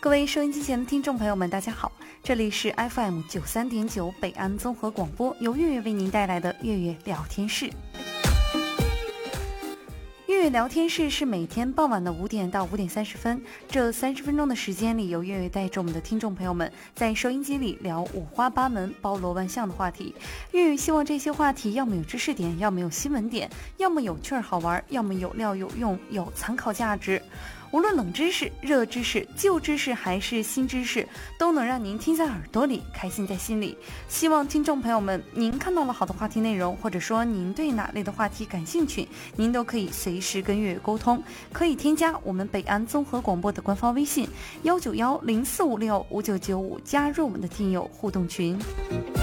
各位收音机前的听众朋友们，大家好，这里是 FM 93.9北安综合广播，由月月为您带来的月月聊天室。月月聊天室是每天傍晚的5点到5点30分，这30分钟的时间里，由月月带着我们的听众朋友们在收音机里聊五花八门、包罗万象的话题。月月希望这些话题要么有知识点，要么有新闻点，要么有趣儿好玩，要么有料有用，有参考价值。无论冷知识、热知识、旧知识还是新知识，都能让您听在耳朵里，开心在心里。希望听众朋友们，您看到了好的话题内容，或者说您对哪类的话题感兴趣，您都可以随时跟月月沟通，可以添加我们北安综合广播的官方微信19104565995，加入我们的听友互动群。